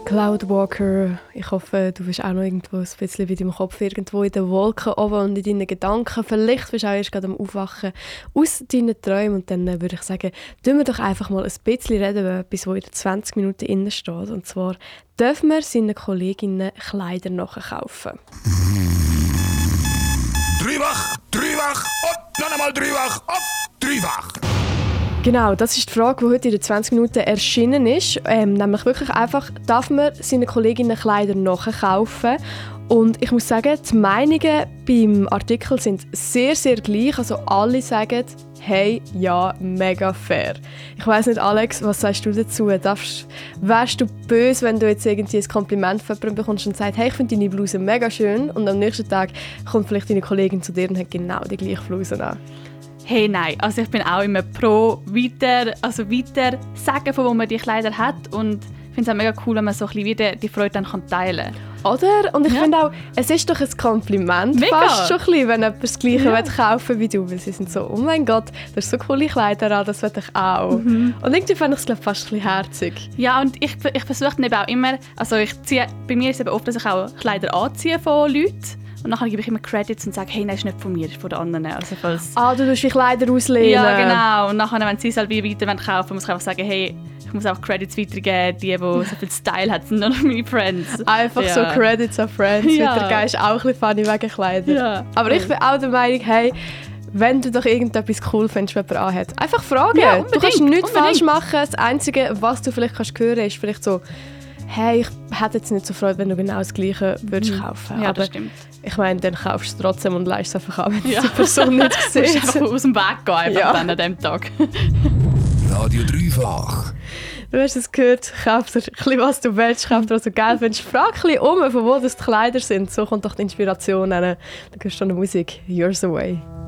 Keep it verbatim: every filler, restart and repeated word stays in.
Cloudwalker, ich hoffe, du bist auch noch irgendwo ein bisschen wie deinem Kopf irgendwo in den Wolken oben und in deinen Gedanken. Vielleicht bist du auch erst gerade am Aufwachen aus deinen Träumen und dann äh, würde ich sagen, tun wir doch einfach mal ein bisschen reden über etwas, was in den zwanzig Minuten innen steht. Und zwar dürfen wir seinen Kolleginnen Kleider nachkaufen. Dreifach, dreifach und noch einmal dreifach auf dreifach. Genau, das ist die Frage, die heute in den zwanzig Minuten erschienen ist. Ähm, nämlich wirklich einfach, darf man seinen Kolleginnen Kleider nachkaufen? Und ich muss sagen, die Meinungen beim Artikel sind sehr, sehr gleich. Also alle sagen, hey, ja, mega fair. Ich weiss nicht, Alex, was sagst du dazu? Darfst, wärst du böse, wenn du jetzt irgendwie ein Kompliment von jemandem bekommst und sagst, hey, ich finde deine Bluse mega schön und am nächsten Tag kommt vielleicht deine Kollegin zu dir und hat genau die gleiche Bluse an? Hey, nein, also ich bin auch immer pro weiter, also weiter sagen, von wo man die Kleider hat und ich finde es auch mega cool, wenn man so ein bisschen wieder die Freude dann teilen kann. Oder? Und ich Ja. finde auch, es ist doch ein Kompliment Mega. fast schon ein bisschen, wenn jemand das Gleiche Ja. will kaufen wie du. Weil sie sind so, oh mein Gott, du hast so coole Kleider an, das will ich auch. Mhm. Und irgendwie finde ich es glaub, fast ein bisschen herzig. Ja, und ich, ich versuche dann eben auch immer, also ich ziehe, bei mir ist es eben oft, dass ich auch Kleider anziehe von Leuten. Und nachher gebe ich immer Credits und sage, hey, nein, ist nicht von mir, ist von den anderen. Also falls Ah, du tust wie Kleider auslehnen. ja, genau. Und nachher, wenn sie es halt wieder weiter kaufen wollen, muss ich einfach sagen, hey, ich muss auch Credits weitergeben. Die, die so viel Style haben, sind nur noch meine Friends. Einfach ja. so Credits an Friends. Ja. Wieder geil, ist auch ein bisschen funny wegen Kleider. Ja. Aber ich bin auch der Meinung, hey, wenn du doch irgendetwas cool findest, was jemand anhat, einfach fragen. Ja, du kannst unbedingt, nichts falsch unbedingt. machen. Das Einzige, was du vielleicht kannst hören, ist vielleicht so, hey, ich hätte jetzt nicht so Freude, wenn du genau das Gleiche würdest Mhm. kaufen. Ja, Aber das stimmt. ich meine, dann kaufst du es trotzdem und leistest es einfach an, wenn Ja. die Person nicht Du musst sieht. einfach aus dem Weg gehen, einfach Ja. dann an diesem Tag. Radio Dreifach. Du hast es gehört, kauf dir ein bisschen, was du willst, kauf dir, was du Geld findest. Frag ein bisschen um, von wo das die Kleider sind. So kommt doch die Inspiration hin. Dann hörst du noch Musik. Yours Away.